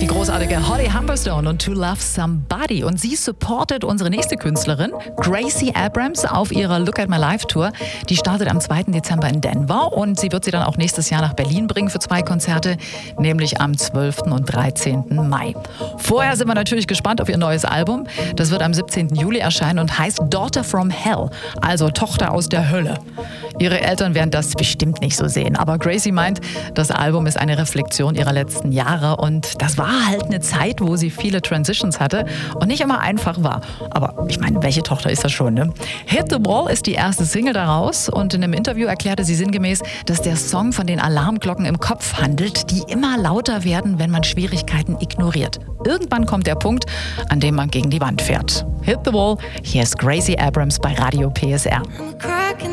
Die großartige Holly Humberstone und To Love Somebody. Und sie supportet unsere nächste Künstlerin, Gracie Abrams, auf ihrer Look at My Life Tour. Die startet am 2. Dezember in Denver und sie wird sie dann auch nächstes Jahr nach Berlin bringen für 2 Konzerte, nämlich am 12. und 13. Mai. Vorher sind wir natürlich gespannt auf ihr neues Album. Das wird am 17. Juli erscheinen und heißt Daughter from Hell, also Tochter aus der Hölle. Ihre Eltern werden das bestimmt nicht so sehen, aber Gracie meint, das Album ist eine Reflexion ihrer letzten Jahre und das war halt eine Zeit, wo sie viele Transitions hatte und nicht immer einfach war. Aber ich meine, welche Tochter ist das schon, ne? Hit the Wall ist die erste Single daraus und in einem Interview erklärte sie sinngemäß, dass der Song von den Alarmglocken im Kopf handelt, die immer lauter werden, wenn man Schwierigkeiten ignoriert. Irgendwann kommt der Punkt, an dem man gegen die Wand fährt. Hit the Wall, hier ist Gracie Abrams bei Radio PSR.